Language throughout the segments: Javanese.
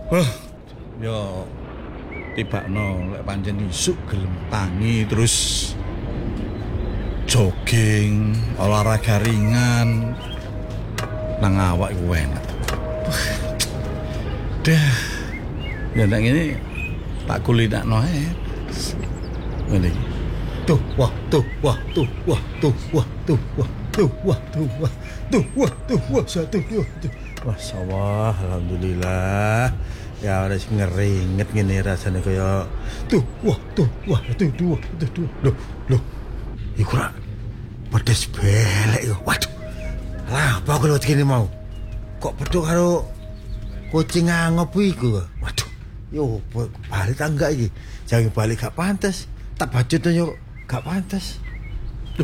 Wah, yo tibakno lek pancen isuk gelem tangi terus jogging, olahraga ringan nang awak iku enak. Dah. Ya nek ngene tak kulinakno ae. Ngene iki. Tuh, wah, tuh, wah, tuh, wah, tuh, wah, tuh, wah, tuh, wah, tuh, wah, tuh, wah, tuh, wah, satu, tuh. Masyaallah, alhamdulillah. Ya wis ngeringet ngene rasane kaya tuh, wah, tuh, wah, tuh, tuh, tuh. Loh. Iku ra pedes belek yo. Waduh. Lah, apa kok gini mau? Kok peduk karo kucing ngangop iku? Waduh. Yo balik ta enggak iki? Jangan balik gak pantes. Tak bajut yo gak pantes. Loh.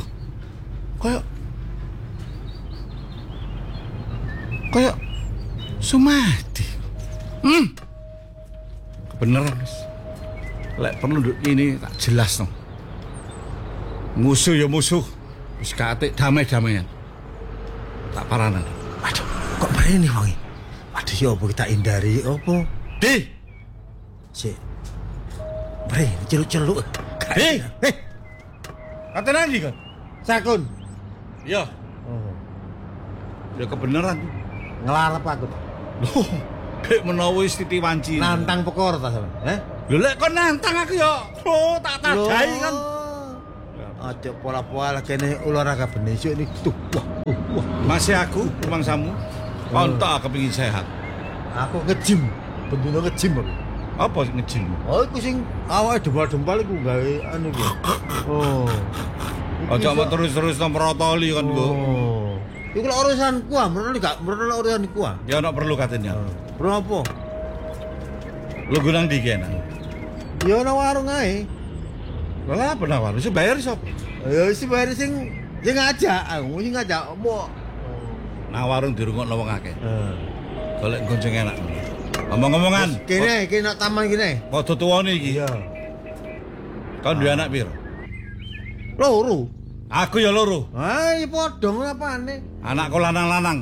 Kayak Sumadi. Kebeneran, Mas. Lek penduduk ini tak jelas no. Musuh ya musuh. Wis katik damai-damaian. Tak paranan. Waduh, kok berani wong iki? Waduh, ya apa kita hindari apa? Di. Sik. Bre, celuk-celuk. Di. Kata nanti kan? Sakun. Iya. Oh. Ya kebeneran. Ngelarep aku. Loh, kayak menawa wis titi wanci. Nantang perkara ta sampean? Lho lek kon nantang aku ya. Oh, tak tadai kan. Aja pola-pola kene olahraga benesuk ini tuh. Wah. Masih aku rumangsamu. Kontak kepengin sehat. Aku nge-gym. Bendino nge-gym aku. Apa nge-gym? Oh, iku sing awake dempal-dempal iku gawe anu iki. Oh. Aja mbok terus-terus nomprotoli kan iku. Oh. Iku lek urusanku merene gak merene urusanku. Ya ana perlu katene. Perlu apa? Lu gunang di kene. Ya ana warung ae. Lah apa nang warung? Sing bayar sapa? Ya wis bayar sing ngajak, aku sing ngajak mbok. Nang warung dirungokno wong akeh. Golek nggon sing enak. Omong-omongan. Kene nak taman kene. Padha tuwane iki. Iya. Kon duwe anak piro? Loro. Aku ya loro. Ah, iya padha ngapane? Anakku lanang-lanang.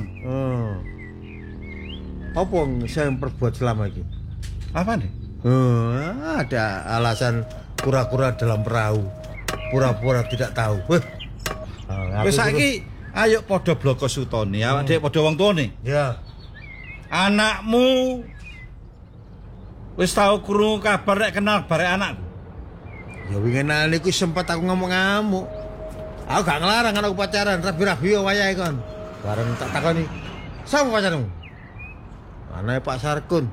Apa yang perbuat selama ini? Apa nih? Ada alasan kura-kura dalam perahu. Pura-pura tidak tahu. Wis saiki ayo padha bloko sutone, awak dhewe padha wong tuane. Ya. Anakmu wis tau krungu kabar nek kenal barek anakku. Ya winginane iku sempat aku ngomong-ngamuk. Aku gak ngelarang anakku pacaran, rabi-rabi wayahe kon. Bareng tak takoni, "Sapa pacarmu?" Anake Pak Sarkun.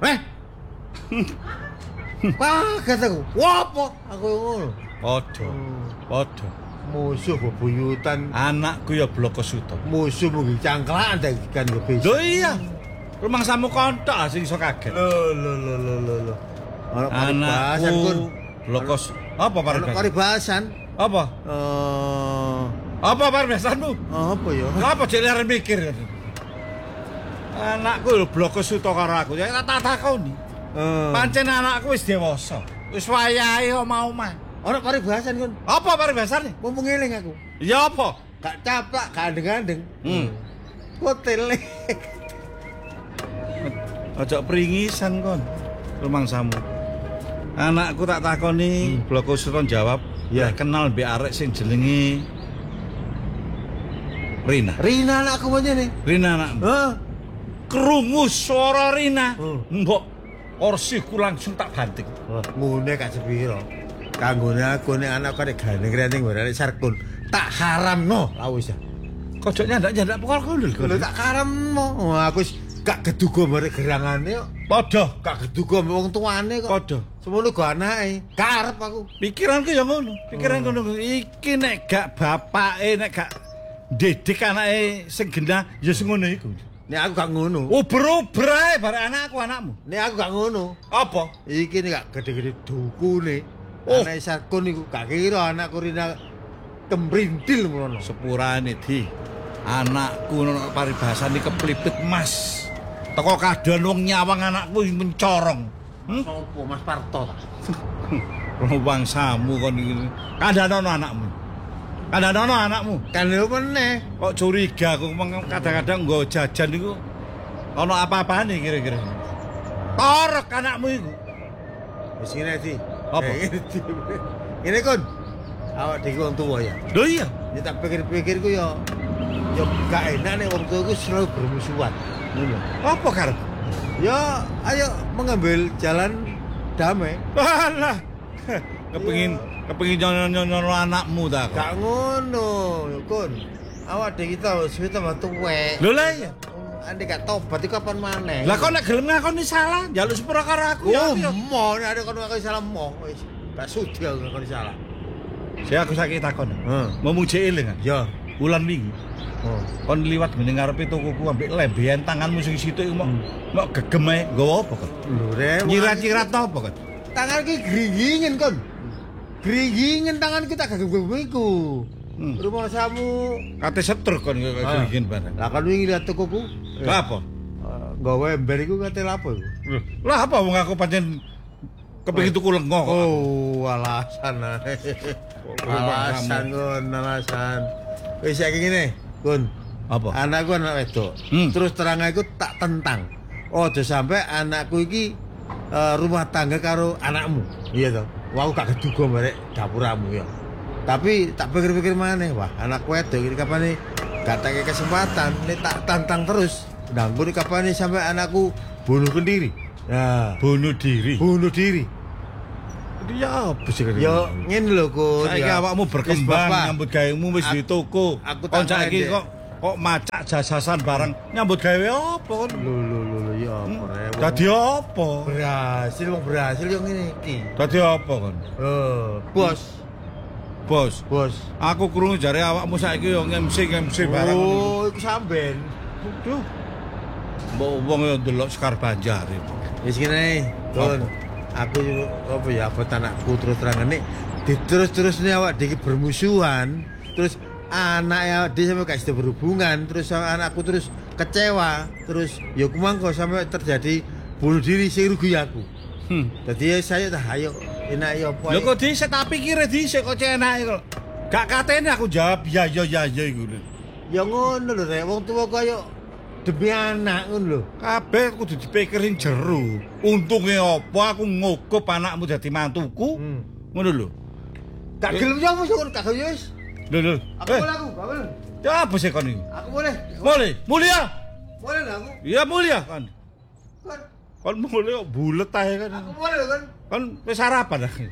Wah, kataku, "Wopo?" Aku ngono. Padha. Musuh bebuyutan. Anakku ya bloko suto. Musuh mung cangklaan ta kan yo bisa. Lho iya. Rumangsamu kontok sing iso kaget. Lho. Anakku bloko apa paribasan? Apa? Apa paribasanmu? Apa ya? Apa jek leren mikir. Anakku lho bloko suto karo aku. Ya tak takoni. Pancen anakku wis dewasa. Wis wayahe omah-omah. Ora paribasan kon. Apa paribasan? Mumpung eling aku. Ya apa? Gak caplak, gandeng-gandeng. Hotel. Aja pringisan kon. Rumangsamu. Anakku tak takoni, bloko suton jawab, ya kenal mbek arek sing jenenge Rina. Rina anakku pancene. Rina anakmu. Krungu swara Rina. Mbok orsiku langsung tak banting. Ngene gak sepiro. Kanggone aku nek anak karek gandeng-gandeng barek Sarkun. Tak haramno la wis. Kojok nyandak-nyandak pokok kondul. Lho tak haramno. Aku wis gak geduga barek gerangane kok. Padha gak geduga wong tuane kok. Padha. Semono go anake. Karep aku. Pikiranku ya ngono. Pikiran ngono. Iki nek gak bapake nek gak didik anake sing genah ya sing ngono iku. Nek aku gak ngono. Uber-uber ae barek anakmu. Nek aku gak ngono. Apa? Iki nek gak gede-gede dukune. Anak Sarkun iku gak kira anakku Rina kembrintil ngono. Sepurane di anakku ono paribasan iki keplipit Mas. Teko kadon wong nyawang anakku mencorong. Sopo Mas Parto ta? Rumangsamu kon iki. Kandhanono anakmu. Kandhanono anakmu. Kan lho meneh. Kok curiga aku kadang-kadang nggo jajan iku ono apa-apane kira-kira. Torok anakmu iku. Wis ngene di. Apa? Ngene kon. Awak dhewe wong tuwa ya. Lho iya. Ya tak pikir-pikir ku ya gak enak nek wong tuwa ku selalu bermusuhan. Ngono. Apa karep? Ya ayo mengambil jalan damai. Alah. Kepengin nyono anakmu ta kok. Gak ngono, Kun. Awak dhewe kita wis tambah tuwek. Lho lah iya. Ande gak tobat iku kapan maneh? Lah kok nek gelem ngakoni salah, njaluk sepura karo aku ya. Oh, mo nek ada kono aku salah mo wis. Gak sudi aku ngakoni salah. Saya aku saiki takon. Heeh. Memuji eling kan? Ya. Wulan wingi Oh. kon liwat ngene ngarepe tokoku ambek lebehan tanganmu sing situ iku mok gegem ae nggawa apa kok? Lho re. Nyirat-nyirat apa kok? Tangan ki gringgingen, Kon. Gringgingen tangan kita gagem-gagem iku. Rumah samu. Kate setruk kon kok gigin bareng. Lah kan wingi lihat tokoku. Lah apa? Gawe ember iku kate lapo iku. Lah apa wong aku pancen kepengin tuku lengo kok. Oh, alasan. Alasan Kon, alasan. Wis saiki ngene, Kun. Apa? Anakku anak wedok. Terus terang aku tak tentang. Ojo sampai anakku iki rumah tangga karo anakmu. Iya toh. Wah, aku gak keduga merek dapuramu ya. Tapi tak pikir-pikir maneh, wah, anak wedok iki kapane gak tak kesempatan, nek tak tantang terus. Ndangku nek kapane sampai anakku bunuh diri. Nah, Bunuh diri. bunuh diri. Ya apa sih kan? Yo ngene lho, Kun. Saiki Ya. awakmu Wis, berkembang Bapak. nyambut gawe-mu wis di toko. aku Kon tak saiki ngene, kok macak jasasan barang nyambut gawe apa kon? Lho ya apa rek. Dadi apa? Berhasil wong berhasil yo ngene iki. Dadi apa kon? Bos. Bos, aku krungu jare awakmu saiki yo MC barang. Oh, iku samben. Duh. Mbok wong yo ndelok Sekar Banjar itu. Wis ngene, Kun. Aku apa ya apa anakku terus terang nek diterus-terusne awak dhewe bermusuhan, terus anak ya dia sampai gak berhubungan, terus sama anakku terus kecewa, terus ya kumangko sampai terjadi bunuh diri sing rugi aku. Jadi saya dah ayo enak ya apa. Lho kok dhisik tak pikire dhisik kok enake kok. Gak katene aku jawab ya iku lho. Ya ngono lho rek, wong tuwa kaya demi anak ngono lho. Kabeh kudu dipikirin jero. Untunge apa aku ngukup anakmu dadi mantuku? Ngono lho. Gak gelem ya wis gak gelem wis. Lho. Aku boleh aku, gak boleh. Ya apa sih kon iki? Aku boleh. Boleh, mulia. Boleh lah aku. Iya mulia kan. Kan Kon mulia bulet ae kan. aku boleh lho kan. Kon wis sarapan dah.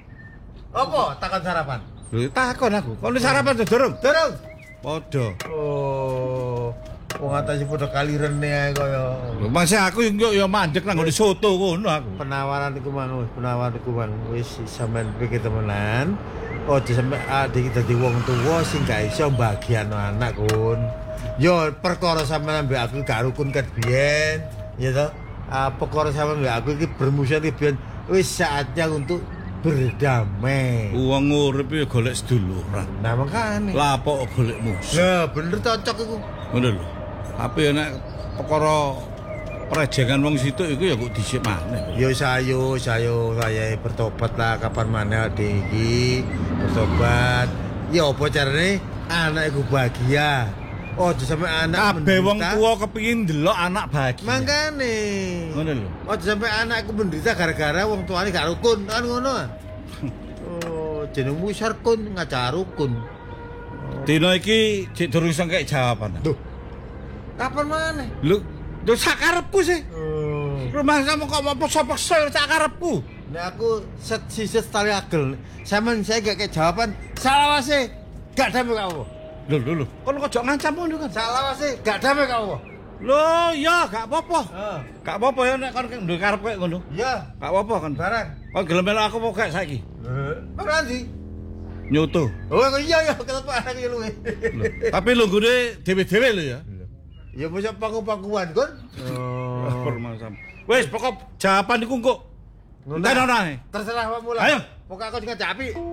Apa takon sarapan? Lho takon aku. Kon wis sarapan durung? Durung. Padha. Oh. Wong atase padha kalirene ae kaya. Lho masih aku yo mandek nang ngene soto ngono aku. Penawaran iku mang wis sampean pikir temenan. Ojo sampe adik dadi wong tuwa sing gak iso mbagiano anak, Kun. Yo perkara sampean ambek aku gak rukun ket biyen, ya toh. Perkara sampean ambek aku iki bermusuhan iki biyen wis saatnya untuk berdamai. Wong urip yo golek seduluran. Nah makane. Lah apa golek musuh. Lah bener cocok iku. Ngono lho. Tapi nek perkara prejengan wong situ iku ya kok dhisik maneh. Yo sayo saya bertobat lah kapan mana adik iki bertobat. Ya apa carane anak iku bahagia. Oh, sampe anak Kabeh wong tuwa kepengin ndelok anak bahagia. Mangkane. Ngono lho. Oh, sampe anak iku menderita gara-gara wong tuane gak rukun kan ngono. Oh, jenengmu Sarkun ngaca rukun. Dina iki cek durung iso kek jawaban. Duh. Kapan maneh? Lho sakarepku sih. Rumah kamu kok mau paksa-paksa sakarepku. Nek aku siset tali agel. Sampeyan saya gak kayak jawaban. Salawase gak damai kamu. Lho. Kon kok ngancam ngono kan. Salawase gak damai kamu. Lho, ya gak apa-apa. Heeh. Gak apa-apa ya nek kon duwe karep koyo ngono. Iya. Gak apa-apa kan. Barang. Kon gelem melu aku apa gak saiki? Barang ndi? Nyoto. Oh, iya ketepak anak iki luwe. Tapi lunggune dhewe-dhewe lho ya. Ya mosok pangku-pangkuan, Kon. Oh. Permasam. Wis pokok jawaban iku engko. Entar ana. Terserah kamu lah. Ayo. Pokok aku juga capi.